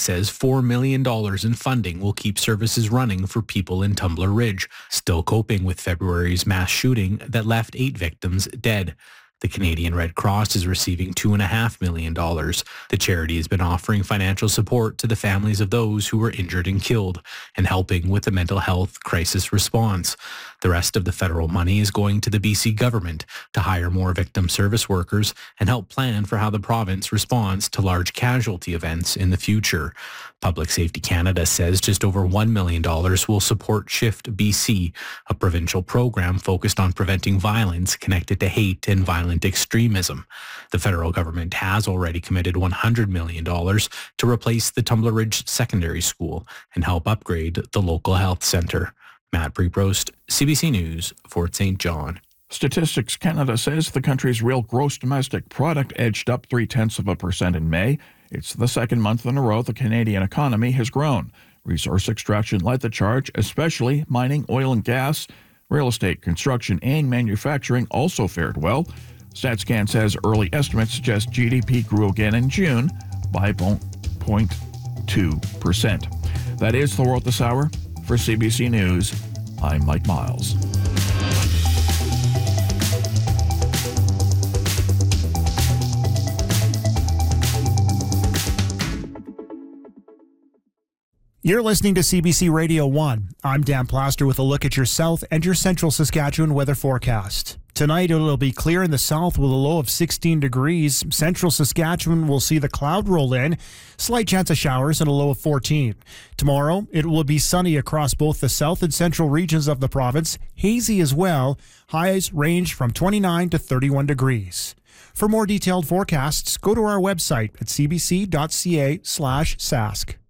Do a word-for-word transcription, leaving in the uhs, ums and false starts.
says four million dollars in funding will keep services running for people in Tumbler Ridge, still coping with February's mass shooting that left eight victims dead. The Canadian Red Cross is receiving two point five million dollars. The charity has been offering financial support to the families of those who were injured and killed and helping with the mental health crisis response. The rest of the federal money is going to the B C government to hire more victim service workers and help plan for how the province responds to large casualty events in the future. Public Safety Canada says just over one million dollars will support Shift B C, a provincial program focused on preventing violence connected to hate and violent extremism. The federal government has already committed one hundred million dollars to replace the Tumbler Ridge Secondary School and help upgrade the local health centre. Matt Preprost, C B C News, Fort Saint John. Statistics Canada says the country's real gross domestic product edged up three-tenths of a percent in May. It's the second month in a row the Canadian economy has grown. Resource extraction led the charge, especially mining, oil and gas. Real estate, construction, and manufacturing also fared well. StatsCan says early estimates suggest G D P grew again in June by zero point two percent. That is the world this hour. For C B C News, I'm Mike Miles. You're listening to C B C Radio one. I'm Dan Plaster with a look at your south and your central Saskatchewan weather forecast. Tonight it'll be clear in the south with a low of sixteen degrees. Central Saskatchewan will see the cloud roll in. Slight chance of showers and a low of fourteen. Tomorrow it will be sunny across both the south and central regions of the province. Hazy as well. Highs range from twenty-nine to thirty-one degrees. For more detailed forecasts, go to our website at c b c dot c a slash sask.